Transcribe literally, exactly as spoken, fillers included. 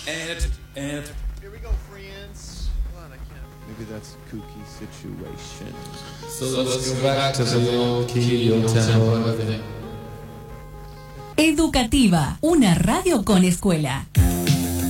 And, and. Here we go, friends. Hold on, I can't. Maybe that's kooky situation. So let's go back to the old key, old tempo, everything. Educativa, una radio con escuela.